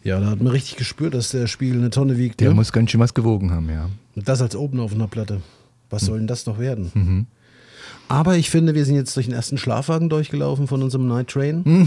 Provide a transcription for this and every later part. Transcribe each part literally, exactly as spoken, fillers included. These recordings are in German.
Ja, da hat man richtig gespürt, dass der Spiegel eine Tonne wiegt. Der ne? muss ganz schön was gewogen haben, ja. Und das als oben auf einer Platte. Was soll denn das noch werden? Mhm. Aber ich finde, wir sind jetzt durch den ersten Schlafwagen durchgelaufen von unserem Night Train. Mhm.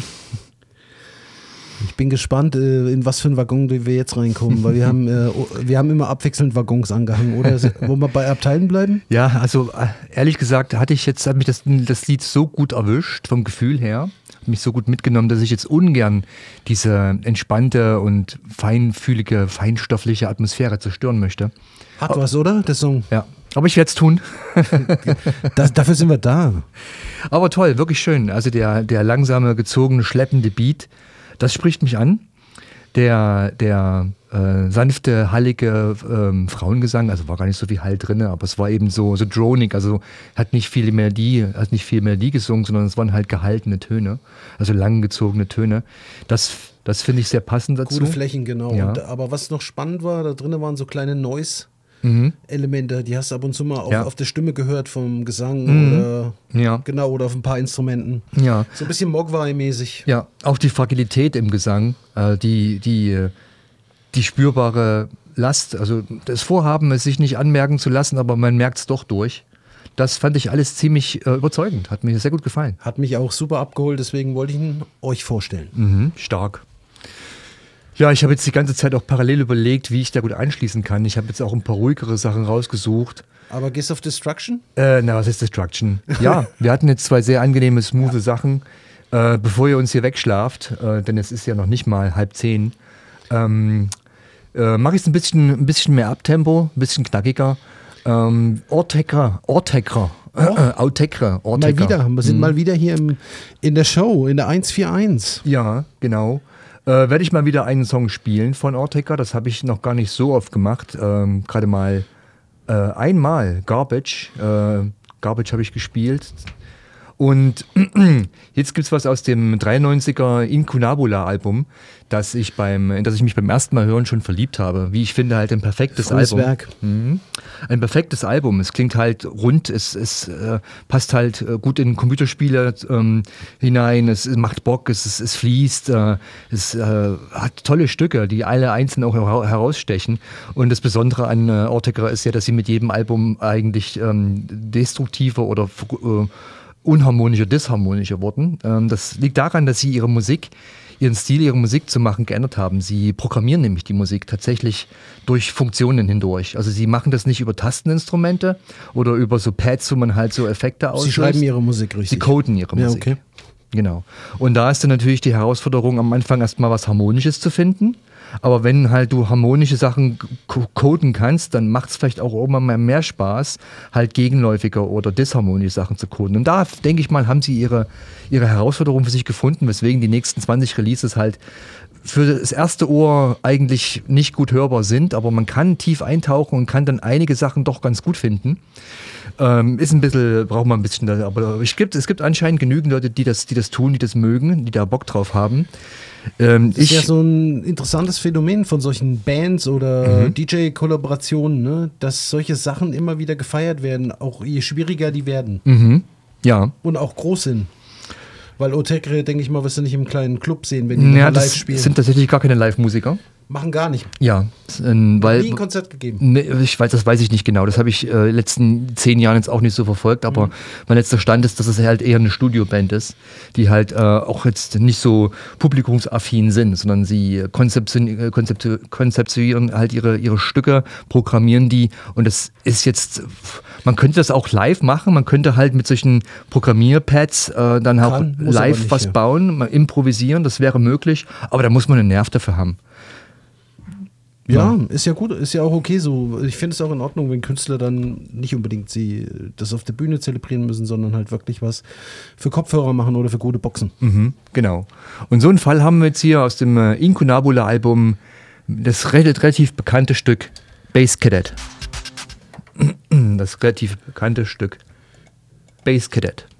Ich bin gespannt, in was für einen Waggon wir jetzt reinkommen, weil wir haben, äh, wir haben immer abwechselnd Waggons angehangen, oder? Wollen wir bei Abteilen bleiben? Ja, also ehrlich gesagt hatte ich jetzt, hat mich das, das Lied so gut erwischt, vom Gefühl her, mich so gut mitgenommen, dass ich jetzt ungern diese entspannte und feinfühlige, feinstoffliche Atmosphäre zerstören möchte. Hat was, oder? Der Song. Ja, aber ich werde es tun. Das, dafür sind wir da. Aber toll, wirklich schön. Also der, der langsame, gezogene, schleppende Beat, das spricht mich an. Der, der äh, sanfte, hallige ähm, Frauengesang, also war gar nicht so viel Hall drin, aber es war eben so, so dronig, also hat nicht viel Melodie, hat nicht viel Melodie gesungen, sondern es waren halt gehaltene Töne, also langgezogene Töne. Das, das finde ich sehr passend dazu. Gute Flächen, genau. Ja. Und, aber was noch spannend war, da drinnen waren so kleine Noise- Mhm. Elemente, die hast du ab und zu mal auf, Ja. auf der Stimme gehört vom Gesang Mhm. oder Ja. genau oder auf ein paar Instrumenten. Ja. So ein bisschen Mogwai-mäßig. Ja, auch die Fragilität im Gesang, äh, die, die, die spürbare Last, also das Vorhaben, es sich nicht anmerken zu lassen, aber man merkt es doch durch. Das fand ich alles ziemlich äh, überzeugend, hat mir sehr gut gefallen. Hat mich auch super abgeholt, deswegen wollte ich ihn euch vorstellen. Mhm, stark. Ja, ich habe jetzt die ganze Zeit auch parallel überlegt, wie ich da gut anschließen kann. Ich habe jetzt auch ein paar ruhigere Sachen rausgesucht. Aber Gears of Destruction? Äh, na, was ist Destruction? Ja, wir hatten jetzt zwei sehr angenehme, smooth ja. Sachen. Äh, bevor ihr uns hier wegschlaft, äh, denn es ist ja noch nicht mal halb zehn, ähm, äh, mache ich es ein bisschen, ein bisschen mehr Abtempo, ein bisschen knackiger. Ähm, Ortecker, Ortecker, äh, äh, Autecker, Ortecker. Mal wieder, wir sind mhm. mal wieder hier im, in der Show, in der eins vier eins. Ja, genau. Äh, werde ich mal wieder einen Song spielen von Ortecker, das habe ich noch gar nicht so oft gemacht, ähm, gerade mal äh, einmal, Garbage, äh, Garbage habe ich gespielt und jetzt gibt es was aus dem dreiundneunziger Incunabula-Album, das ich beim, in das ich mich beim ersten Mal hören schon verliebt habe, wie ich finde halt ein perfektes Volles Album. Werk. Mhm. Ein perfektes Album, es klingt halt rund, es, es äh, passt halt äh, gut in Computerspiele ähm, hinein, es, es macht Bock, es, es, es fließt, äh, es äh, hat tolle Stücke, die alle einzeln auch hera- herausstechen und das Besondere an äh, Ortecker ist ja, dass sie mit jedem Album eigentlich ähm, destruktiver oder äh, unharmonischer, disharmonischer wurden. Ähm, das liegt daran, dass sie ihre Musik ihren Stil, ihre Musik zu machen, geändert haben. Sie programmieren nämlich die Musik tatsächlich durch Funktionen hindurch. Also sie machen das nicht über Tasteninstrumente oder über so Pads, wo man halt so Effekte auslöst. Sie schreiben ihre Musik richtig. Sie coden ihre ja, Musik. Okay. Genau. Und da ist dann natürlich die Herausforderung, am Anfang erstmal was Harmonisches zu finden. Aber wenn halt du harmonische Sachen co- coden kannst, dann macht es vielleicht auch irgendwann mal mehr Spaß, halt gegenläufiger oder disharmonische Sachen zu coden. Und da, denke ich mal, haben sie ihre, ihre Herausforderung für sich gefunden, weswegen die nächsten zwanzig Releases halt für das erste Ohr eigentlich nicht gut hörbar sind, aber man kann tief eintauchen und kann dann einige Sachen doch ganz gut finden. Ähm, ist ein bisschen, braucht man ein bisschen, aber es gibt, es gibt anscheinend genügend Leute, die das, die das tun, die das mögen, die da Bock drauf haben. Ähm, das ist ich, ja so ein interessantes Phänomen von solchen Bands oder Mhm. D J-Kollaborationen, ne? Dass solche Sachen immer wieder gefeiert werden, auch je schwieriger die werden mhm, ja. und auch groß sind. Weil Otekre, denke ich mal, wirst du nicht im kleinen Club sehen, wenn die Ja, mal live das spielen. sind tatsächlich gar keine Live-Musiker. Machen gar nicht. Ja, s- ähm, weil Nie ein Konzert gegeben. Ne, ich weiß, das weiß ich nicht genau. Das habe ich äh, letzten zehn Jahren jetzt auch nicht so verfolgt, aber Mhm. mein letzter Stand ist, dass es halt eher eine Studioband ist, die halt äh, auch jetzt nicht so publikumsaffin sind, sondern sie konzeptionieren, konzeptu- konzeptionieren halt ihre, ihre Stücke, programmieren die und das ist jetzt, man könnte das auch live machen, man könnte halt mit solchen Programmierpads äh, dann auch Kann, muss aber live nicht, was ja. bauen, mal improvisieren, das wäre möglich, aber da muss man einen Nerv dafür haben. Ja, ist ja gut, ist ja auch okay so. Ich finde es auch in Ordnung, wenn Künstler dann nicht unbedingt sie das auf der Bühne zelebrieren müssen, sondern halt wirklich was für Kopfhörer machen oder für gute Boxen. Mhm, genau. Und so einen Fall haben wir jetzt hier aus dem äh, Incunabula-Album, das re- relativ bekannte Stück Bass Cadet. Das relativ bekannte Stück Bass Cadet.